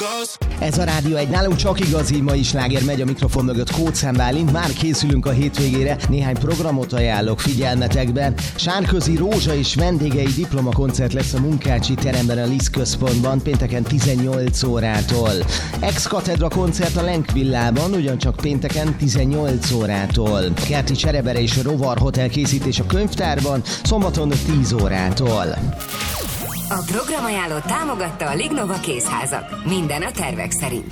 Ez a Rádió egy, nálunk csak igazi mai sláger megy, a mikrofon mögött Kóczán Bálint. Már készülünk a hétvégére, néhány programot ajánlok figyelmetekben. Sárközi Rózsa és vendégei diplomakoncert lesz a Munkácsi teremben a Liszt központban pénteken 18 órától. Ex-katedra koncert a Lenk villában, ugyancsak pénteken 18 órától. Kerti Cserebere és Rovar Hotel készítés a Könyvtárban, szombaton 10 órától. A programajánlót támogatta a Lignova Kézházak. Minden a tervek szerint.